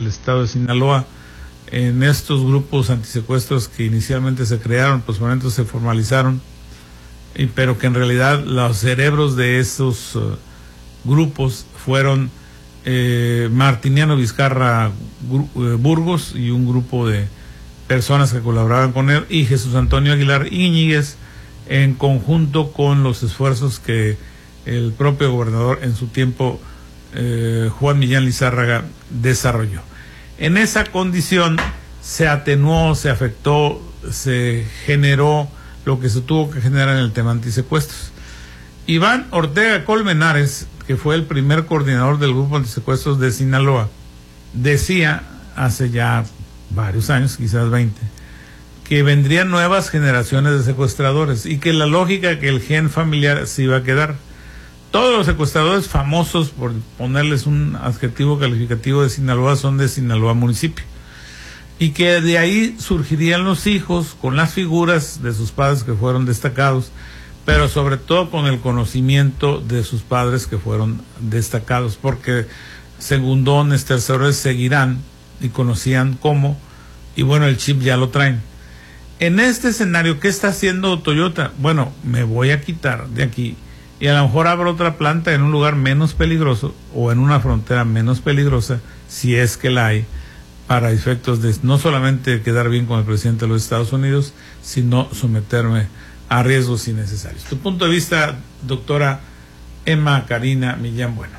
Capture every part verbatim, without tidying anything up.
del estado de Sinaloa. En estos grupos antisecuestros que inicialmente se crearon, pues por ejemplo se formalizaron, y, pero que en realidad los cerebros de esos uh, grupos fueron eh, Martiniano Vizcarra Burgos y un grupo de personas que colaboraban con él, y Jesús Antonio Aguilar Íñiguez, en conjunto con los esfuerzos que el propio gobernador en su tiempo, eh, Juan Millán Lizárraga, desarrolló. En esa condición se atenuó, se afectó, se generó lo que se tuvo que generar en el tema antisecuestros. Iván Ortega Colmenares, que fue el primer coordinador del grupo antisecuestros de Sinaloa, decía hace ya varios años, quizás veinte, que vendrían nuevas generaciones de secuestradores y que la lógica que el gen familiar se iba a quedar. Todos los secuestradores famosos, por ponerles un adjetivo calificativo de Sinaloa, son de Sinaloa municipio. Y que de ahí surgirían los hijos con las figuras de sus padres que fueron destacados, pero sobre todo con el conocimiento de sus padres que fueron destacados, porque segundones, terceros seguirán y conocían cómo, y bueno, el chip ya lo traen. En este escenario, ¿qué está haciendo Toyota? Bueno, me voy a quitar de aquí y a lo mejor abro otra planta en un lugar menos peligroso o en una frontera menos peligrosa, si es que la hay, para efectos de no solamente quedar bien con el presidente de los Estados Unidos, sino someterme a riesgos innecesarios. Tu punto de vista, doctora Emma Karina Millán Bueno.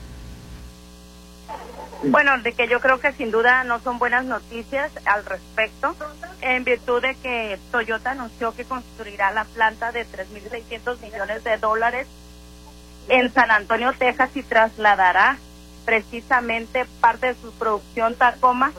Bueno, de que yo creo que sin duda no son buenas noticias al respecto, en virtud de que Toyota anunció que construirá la planta de tres mil seiscientos millones de dólares en San Antonio, Texas, y trasladará precisamente parte de su producción Tacoma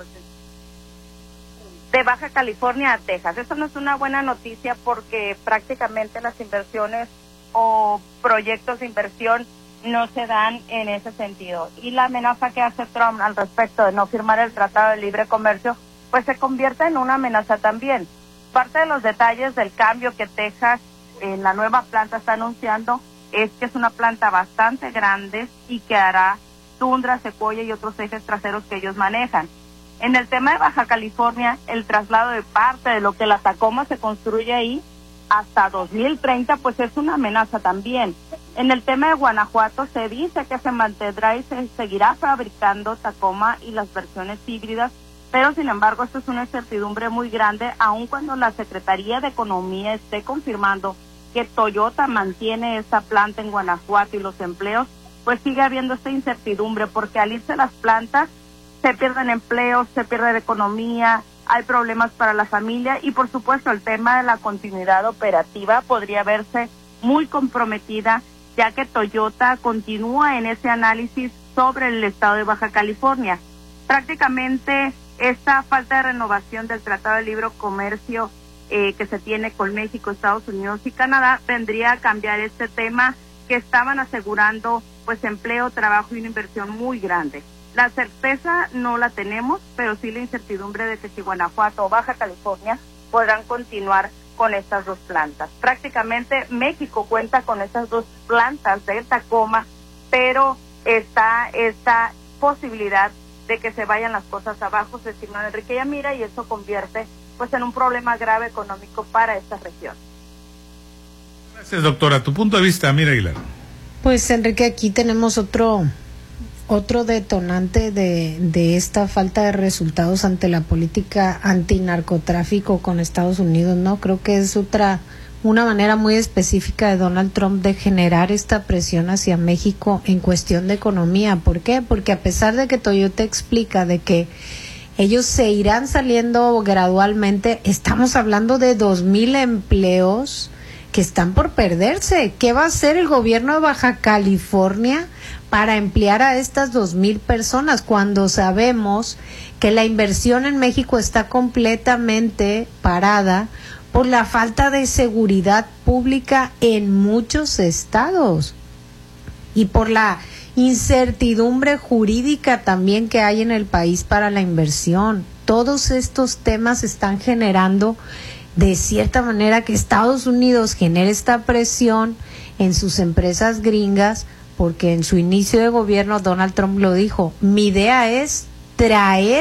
de Baja California a Texas. Eso no es una buena noticia porque prácticamente las inversiones o proyectos de inversión no se dan en ese sentido. Y la amenaza que hace Trump al respecto de no firmar el Tratado de Libre Comercio, pues se convierte en una amenaza también. Parte de los detalles del cambio que Texas en la nueva planta está anunciando es que es una planta bastante grande y que hará tundra, secuoya y otros ejes traseros que ellos manejan. En el tema de Baja California, el traslado de parte de lo que la Tacoma se construye ahí hasta dos mil treinta, pues es una amenaza también. En el tema de Guanajuato se dice que se mantendrá y se seguirá fabricando Tacoma y las versiones híbridas, pero sin embargo esto es una incertidumbre muy grande, aun cuando la Secretaría de Economía esté confirmando que Toyota mantiene esta planta en Guanajuato y los empleos, pues sigue habiendo esta incertidumbre, porque al irse las plantas se pierden empleos, se pierde economía, hay problemas para la familia y por supuesto el tema de la continuidad operativa podría verse muy comprometida, ya que Toyota continúa en ese análisis sobre el estado de Baja California. Prácticamente esta falta de renovación del Tratado de Libre Comercio eh, que se tiene con México, Estados Unidos y Canadá vendría a cambiar este tema, que estaban asegurando pues empleo, trabajo y una inversión muy grande. La certeza no la tenemos, pero sí la incertidumbre de que si Guanajuato o Baja California podrán continuar con estas dos plantas. Prácticamente México cuenta con estas dos plantas de Tacoma, pero está esta posibilidad de que se vayan las cosas abajo, se estima Enrique Yamira, y eso convierte pues en un problema grave económico para esta región. Gracias, doctora. Tu punto de vista, Mira Aguilar. Pues Enrique, aquí tenemos otro otro detonante de, de esta falta de resultados ante la política antinarcotráfico con Estados Unidos, ¿no? Creo que es otra, una manera muy específica de Donald Trump de generar esta presión hacia México en cuestión de economía. ¿Por qué? Porque a pesar de que Toyota explica de que ellos se irán saliendo gradualmente, estamos hablando de dos mil empleos que están por perderse. ¿Qué va a hacer el gobierno de Baja California para emplear a estas dos mil personas cuando sabemos que la inversión en México está completamente parada por la falta de seguridad pública en muchos estados y por la incertidumbre jurídica también que hay en el país para la inversión? Todos estos temas están generando de cierta manera que Estados Unidos genere esta presión en sus empresas gringas, porque en su inicio de gobierno Donald Trump lo dijo: mi idea es traer